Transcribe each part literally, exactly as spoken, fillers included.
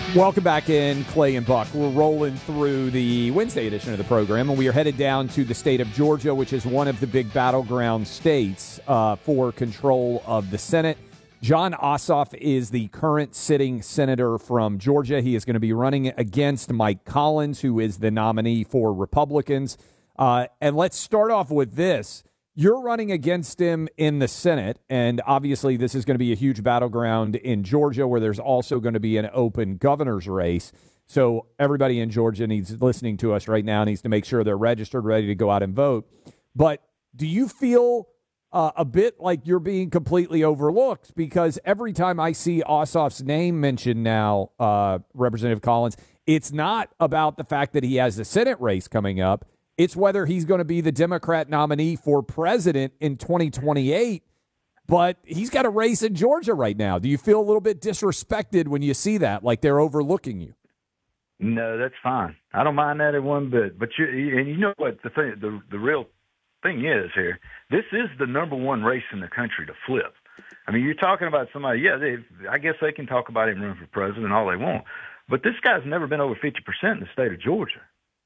Welcome back in, Clay and Buck. We're rolling through the Wednesday edition of the program, and we are headed down to the state of Georgia, which is one of the big battleground states uh, for control of the Senate. Jon Ossoff is the current sitting senator from Georgia. He is going to be running against Mike Collins, who is the nominee for Republicans. Uh, and let's start off with this. You're running against him in the Senate, and obviously this is going to be a huge battleground in Georgia where there's also going to be an open governor's race. So everybody in Georgia needs listening to us right now needs to make sure they're registered, ready to go out and vote. But do you feel uh, a bit like you're being completely overlooked? Because every time I see Ossoff's name mentioned now, uh, Representative Collins, it's not about the fact that he has the Senate race coming up. It's whether he's going to be the Democrat nominee for president in twenty twenty-eight, but he's got a race in Georgia right now. Do you feel a little bit disrespected when you see that, like they're overlooking you? No, that's fine. I don't mind that one bit. But you, and you know what the thing, the the real thing is here. This is the number one race in the country to flip. I mean, you're talking about somebody. Yeah, they, I guess they can talk about him running for president all they want, but this guy's never been over fifty percent in the state of Georgia.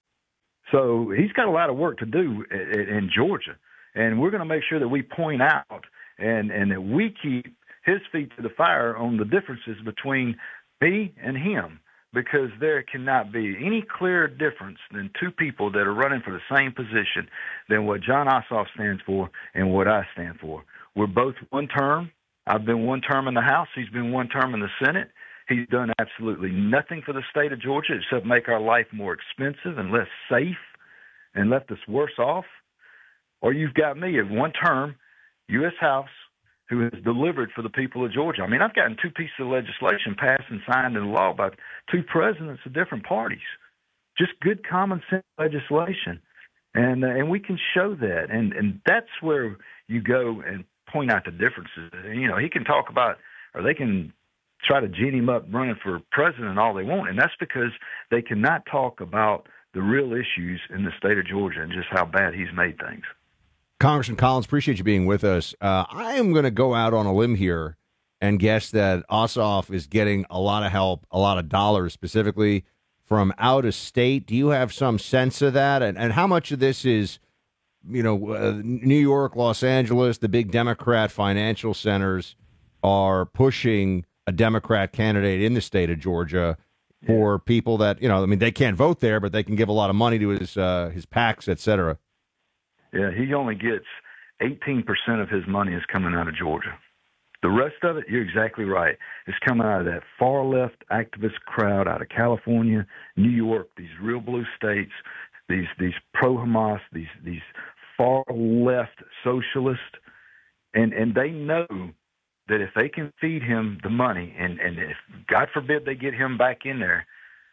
So he's got a lot of work to do in Georgia, and we're going to make sure that we point out and, and that we keep his feet to the fire on the differences between me and him, because there cannot be any clearer difference than two people that are running for the same position than what Jon Ossoff stands for and what I stand for. We're both one term. I've been one term in the House. He's been one term in the Senate. He's done absolutely nothing for the state of Georgia except make our life more expensive and less safe and left us worse off. Or you've got me at one term, U S House, who has delivered for the people of Georgia. I mean, I've gotten two pieces of legislation passed and signed into law by two presidents of different parties. Just good common sense legislation. And uh, and we can show that. And, and that's where you go and point out the differences. You know, he can talk about, or they can try to gin him up running for president all they want, and that's because they cannot talk about the real issues in the state of Georgia and just how bad he's made things. Congressman Collins, appreciate you being with us. Uh, I am going to go out on a limb here and guess that Ossoff is getting a lot of help, a lot of dollars specifically from out of state. Do you have some sense of that? And, and how much of this is, you know, uh, New York, Los Angeles, the big Democrat financial centers are pushing a Democrat candidate in the state of Georgia for people that, you know, I mean, they can't vote there, but they can give a lot of money to his uh, his PACs, et cetera. Yeah, he only gets eighteen percent of his money is coming out of Georgia. The rest of it, you're exactly right, is coming out of that far-left activist crowd out of California, New York, these real blue states, these these pro-Hamas, these these far-left socialists, and, and they know that if they can feed him the money, and, and if, God forbid, they get him back in there,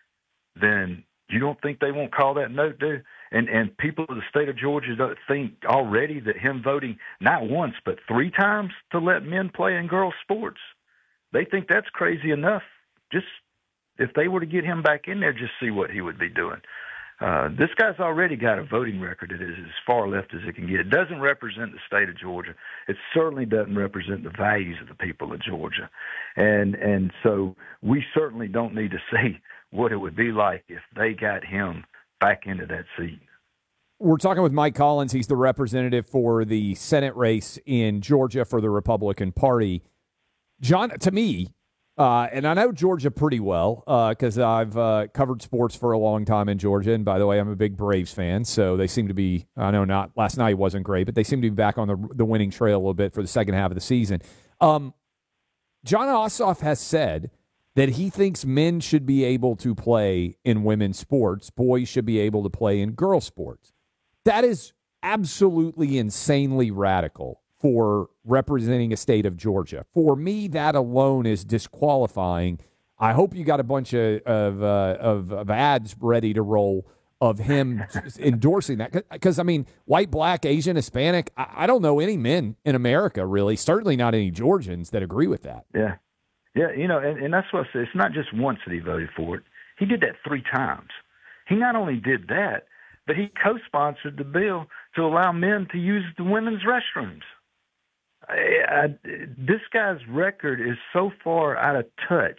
then you don't think they won't call that note, do? And and people of the state of Georgia don't think already that him voting not once but three times to let men play in girls' sports, they think that's crazy enough. Just if they were to get him back in there, just see what he would be doing. Uh, this guy's already got a voting record that is as far left as it can get. It doesn't represent the state of Georgia. It certainly doesn't represent the values of the people of Georgia. And and so we certainly don't need to see what it would be like if they got him back into that seat. We're talking with Mike Collins. He's the representative for the Senate race in Georgia for the Republican Party. John, to me, Uh, and I know Georgia pretty well because uh, I've uh, covered sports for a long time in Georgia. And by the way, I'm a big Braves fan, so they seem to be, I know not last night wasn't great, but they seem to be back on the, the winning trail a little bit for the second half of the season. Um, Jon Ossoff has said that he thinks men should be able to play in women's sports, boys should be able to play in girls' sports. That is absolutely insanely radical for representing a state of Georgia. For me, that alone is disqualifying. I hope you got a bunch of of, uh, of, of ads ready to roll of him endorsing that. Because, I mean, white, black, Asian, Hispanic, I, I don't know any men in America, really, certainly not any Georgians that agree with that. Yeah. Yeah, you know, and, and that's what I say. It's not just once that he voted for it. He did that three times. He not only did that, but he co-sponsored the bill to allow men to use the women's restrooms. I, I, this guy's record is so far out of touch.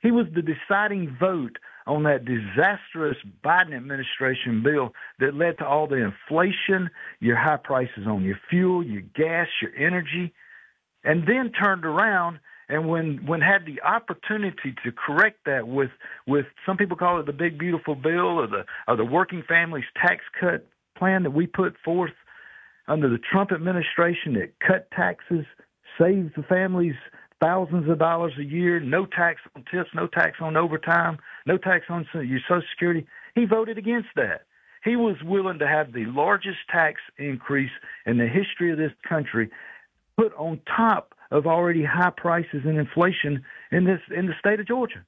He was the deciding vote on that disastrous Biden administration bill that led to all the inflation, your high prices on your fuel, your gas, your energy, and then turned around and when, when had the opportunity to correct that with, with some people call it the big beautiful bill or the, or the working families tax cut plan that we put forth under the Trump administration that cut taxes, saved the families thousands of dollars a year, no tax on tips, no tax on overtime, no tax on your Social Security. He voted against that. He was willing to have the largest tax increase in the history of this country put on top of already high prices and inflation in this in the state of Georgia.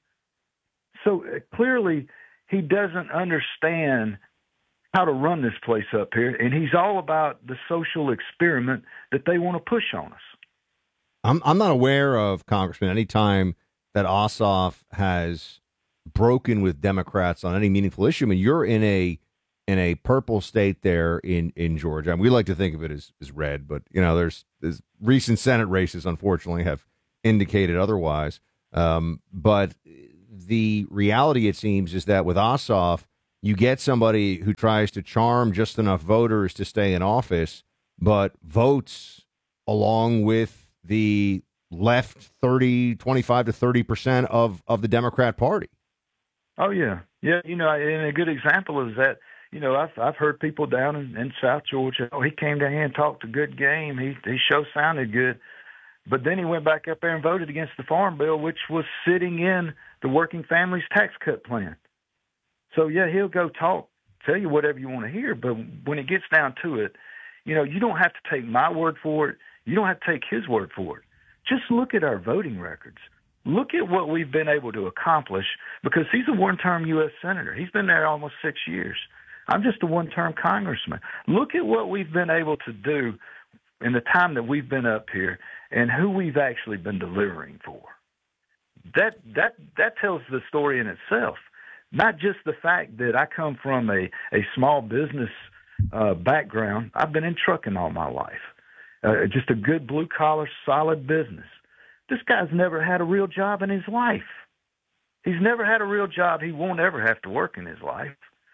So uh, clearly he doesn't understand how to run this place up here, and he's all about the social experiment that they want to push on us. I'm I'm not aware of, Congressman, any time that Ossoff has broken with Democrats on any meaningful issue. I mean, you're in a in a purple state there in, in Georgia. I mean, we like to think of it as, as red, but you know, there's, there's recent Senate races, unfortunately, have indicated otherwise. Um, but the reality, it seems, is that with Ossoff, you get somebody who tries to charm just enough voters to stay in office, but votes along with the left thirty, twenty-five to thirty percent of, of the Democrat Party. Oh, yeah. Yeah, you know, and a good example is that, you know, I've I've heard people down in, in South Georgia, oh, he came down here and talked a good game. He, he sure sounded good. But then he went back up there and voted against the Farm Bill, which was sitting in the Working Families Tax Cut Plan. So, yeah, he'll go talk, tell you whatever you want to hear. But when it gets down to it, you know, you don't have to take my word for it. You don't have to take his word for it. Just look at our voting records. Look at what we've been able to accomplish, because he's a one-term U S Senator. He's been there almost six years. I'm just a one-term congressman. Look at what we've been able to do in the time that we've been up here and who we've actually been delivering for. That that that tells the story in itself. Not just the fact that I come from a, a small business uh, background. I've been in trucking all my life. Uh, just a good blue-collar, solid business. This guy's never had a real job in his life. He's never had a real job. He won't ever have to work in his life.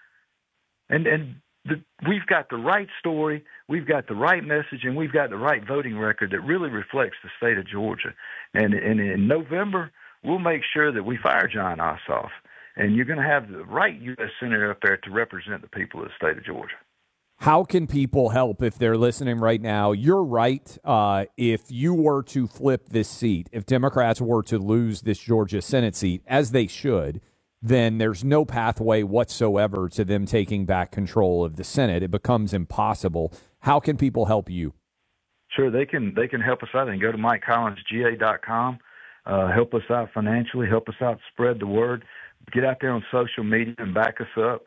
And and the, we've got the right story, we've got the right message, and we've got the right voting record that really reflects the state of Georgia. And, and in November, we'll make sure that we fire Jon Ossoff. And you're going to have the right U S Senator up there to represent the people of the state of Georgia. How can people help if they're listening right now? You're right. Uh, if you were to flip this seat, if Democrats were to lose this Georgia Senate seat, as they should, then there's no pathway whatsoever to them taking back control of the Senate. It becomes impossible. How can people help you? Sure, they can they can help us out. They can go to Mike Collins G A dot com, uh, help us out financially, help us out spread the word, get out there on social media and back us up.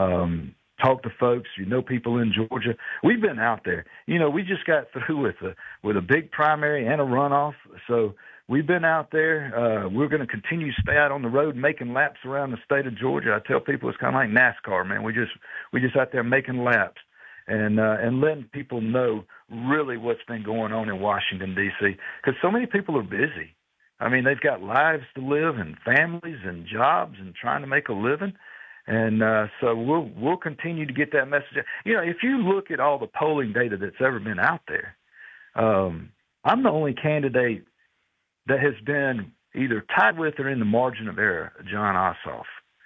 Um Talk to folks. You know people in Georgia. We've been out there. You know, we just got through with a with a big primary and a runoff. So we've been out there. Uh, we're going to continue to stay out on the road making laps around the state of Georgia. I tell people it's kind of like NASCAR, man. We just we just out there making laps and uh, and letting people know really what's been going on in Washington, D C, because so many people are busy. I mean, they've got lives to live and families and jobs and trying to make a living. And uh, so we'll we'll continue to get that message. You know, if you look at all the polling data that's ever been out there, um, I'm the only candidate that has been either tied with or in the margin of error, Jon Ossoff.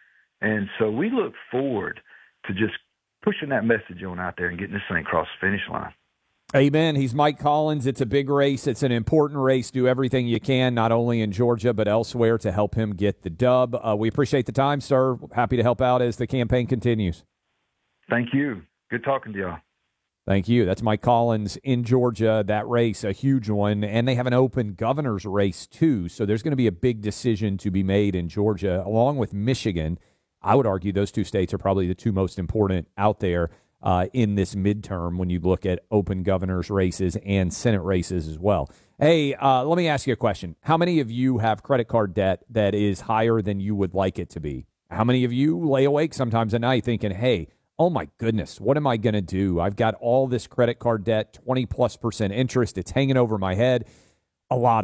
And so we look forward to just pushing that message on out there and getting this thing across the finish line. Amen. He's Mike Collins. It's a big race. It's an important race. Do everything you can, not only in Georgia, but elsewhere to help him get the dub. Uh, we appreciate the time, sir. Happy to help out as the campaign continues. Thank you. Good talking to y'all. Thank you. That's Mike Collins in Georgia. That race, a huge one. And they have an open governor's race, too. So there's going to be a big decision to be made in Georgia, along with Michigan. I would argue those two states are probably the two most important out there. Uh, in this midterm when you look at open governor's races and Senate races as well. Hey, uh, let me ask you a question. How many of you have credit card debt that is higher than you would like it to be? How many of you lay awake sometimes at night thinking, hey, oh my goodness, what am I going to do? I've got all this credit card debt, twenty plus percent interest. It's hanging over my head. A lot of you.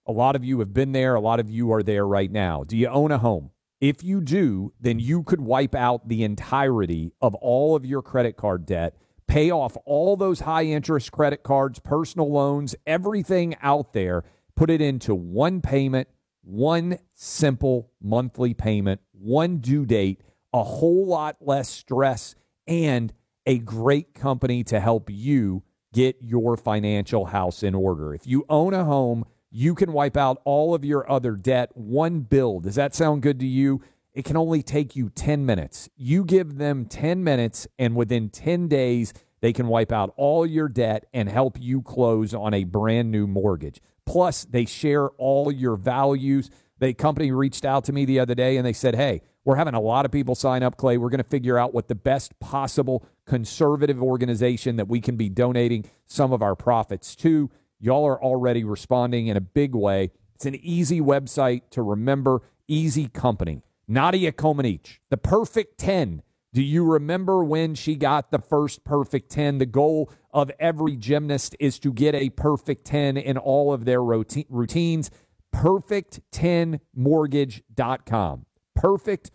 A lot of you have been there. A lot of you are there right now. Do you own a home? If you do, then you could wipe out the entirety of all of your credit card debt, pay off all those high-interest credit cards, personal loans, everything out there, put it into one payment, one simple monthly payment, one due date, a whole lot less stress, and a great company to help you get your financial house in order. If you own a home, you can wipe out all of your other debt, one bill. Does that sound good to you? It can only take you ten minutes. You give them ten minutes, and within ten days, they can wipe out all your debt and help you close on a brand new mortgage. Plus, they share all your values. The company reached out to me the other day, and they said, hey, we're having a lot of people sign up, Clay. We're going to figure out what the best possible conservative organization that we can be donating some of our profits to. Y'all are already responding in a big way. It's an easy website to remember, easy company. Nadia Comaneci, the perfect ten. Do you remember when she got the first perfect ten? The goal of every gymnast is to get a perfect ten in all of their routines. perfect ten mortgage dot com. perfect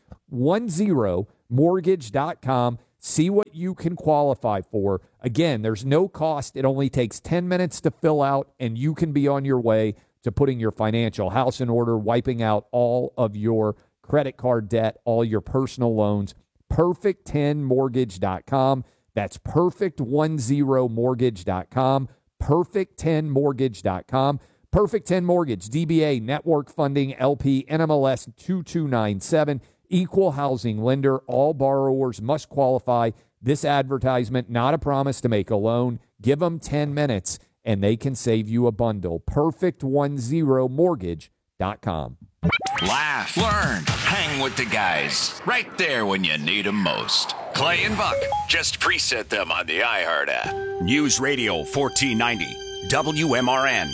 ten mortgage dot com. See what you can qualify for. Again, there's no cost. It only takes ten minutes to fill out, and you can be on your way to putting your financial house in order, wiping out all of your credit card debt, all your personal loans. perfect ten mortgage dot com. That's perfect ten mortgage dot com. perfect ten mortgage dot com. Perfect ten Mortgage, D B A, Network Funding, L P, N M L S two two nine seven. Equal housing lender. All borrowers must qualify. This advertisement, not a promise to make a loan. Give them ten minutes, and they can save you a bundle. perfect ten mortgage dot com. Laugh, learn, hang with the guys. Right there when you need them most. Clay and Buck. Just preset them on the iHeart app. News Radio fourteen ninety. W M R N.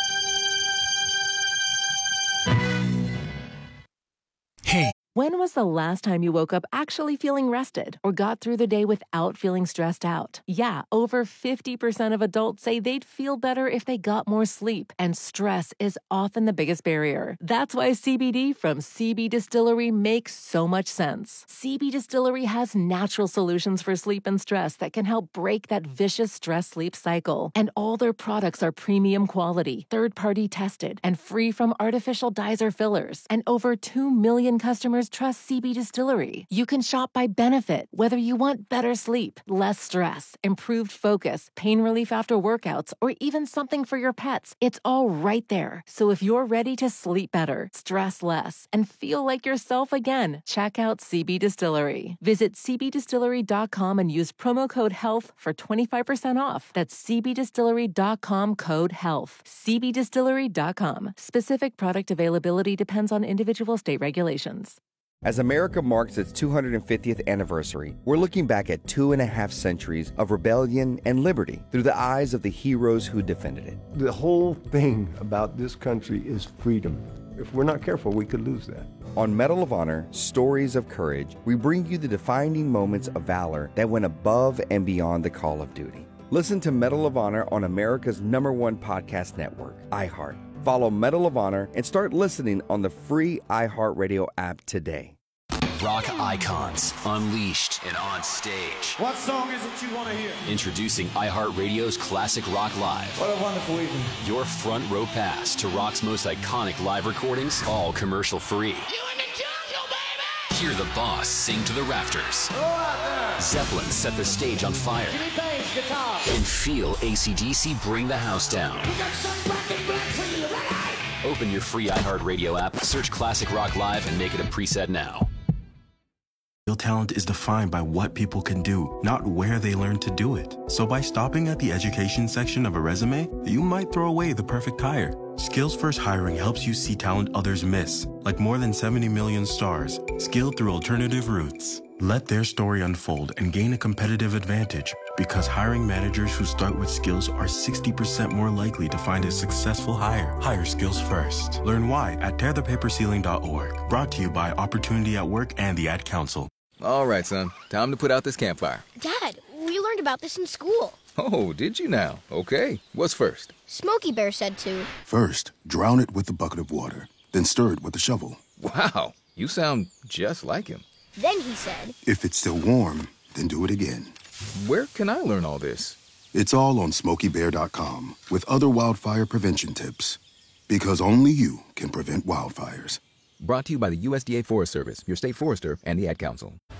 Hey. When was the last time you woke up actually feeling rested or got through the day without feeling stressed out? Yeah, over fifty percent of adults say they'd feel better if they got more sleep, and stress is often the biggest barrier. That's why C B D from C B Distillery makes so much sense. C B Distillery has natural solutions for sleep and stress that can help break that vicious stress-sleep cycle. And all their products are premium quality, third-party tested, and free from artificial dyes or fillers. And over two million customers trust C B Distillery. You can shop by benefit, whether you want better sleep, less stress, improved focus, pain relief after workouts, or even something for your pets. It's all right there. So if you're ready to sleep better, stress less, and feel like yourself again, check out C B Distillery. Visit c b distillery dot com and use promo code HEALTH for twenty-five percent off. That's c b distillery dot com code HEALTH. c b distillery dot com. Specific product availability depends on individual state regulations. As America marks its two hundred fiftieth anniversary, we're looking back at two and a half centuries of rebellion and liberty through the eyes of the heroes who defended it. The whole thing about this country is freedom. If we're not careful, we could lose that. On Medal of Honor, Stories of Courage, we bring you the defining moments of valor that went above and beyond the call of duty. Listen to Medal of Honor on America's number one podcast network, iHeart. Follow Medal of Honor and start listening on the free iHeartRadio app today. Rock icons, unleashed and on stage. What song is it you want to hear? Introducing iHeartRadio's Classic Rock Live. What a wonderful evening. Your front row pass to rock's most iconic live recordings, all commercial free. You in the jungle, baby! Hear the boss sing to the rafters. Go out there! Zeppelin set the stage on fire. Jimmy Page, guitar. And feel A C D C bring the house down. We got some black and black for you, right? Open your free iHeartRadio app, search Classic Rock Live, and make it a preset now. Real talent is defined by what people can do, not where they learn to do it. So by stopping at the education section of a resume, you might throw away the perfect hire. Skills First Hiring helps you see talent others miss, like more than seventy million stars, skilled through alternative routes. Let their story unfold and gain a competitive advantage, because hiring managers who start with skills are sixty percent more likely to find a successful hire. Hire skills first. Learn why at tear the paper ceiling dot org. Brought to you by Opportunity at Work and the Ad Council. All right, son. Time to put out this campfire. Dad, we We learned about this in school. Oh, did you now? Okay. What's first? Smokey Bear said to. First, drown it with a bucket of water, then stir it with a shovel. Wow, you sound just like him. Then he said, if it's still warm, then do it again. Where can I learn all this? It's all on smokey bear dot com with other wildfire prevention tips. Because only you can prevent wildfires. Brought to you by the U S D A Forest Service, your state forester, and the Ad Council.